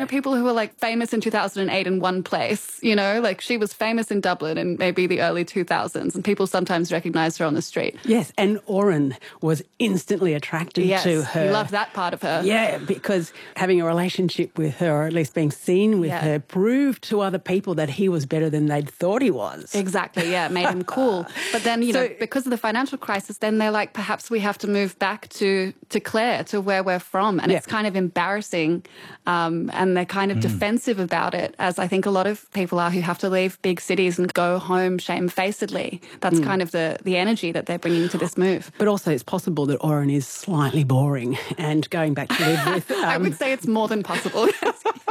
know, people who were like famous in 2008 in one place, you know, like she was famous in Dublin in maybe the early 2000s and people sometimes recognized her on the street. Yes, and Oren was instantly attracted to her. He loved that part of her. Yeah, because having a relationship with her, or at least being seen with her, proved to other people that he was better than they'd thought he was. Exactly, yeah, it made him cool. But then, you know, because of the financial crisis, then they're like, perhaps we have to move back to Clare, to where we're from. And it's kind of embarrassing and they're kind of defensive about it, as I think a lot of people are who have to leave big cities and go home shamefacedly. That's kind of the energy that they're bringing to this move. But also it's possible that Oren is slightly boring and going back to live with... I would say it's more than possible.